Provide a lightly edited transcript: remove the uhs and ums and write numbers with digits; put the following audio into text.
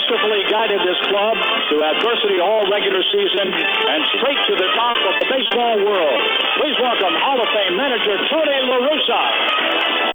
masterfully guided this club to adversity all regular season and straight to the top of the baseball world. Please welcome Hall of Fame manager Tony La Russa.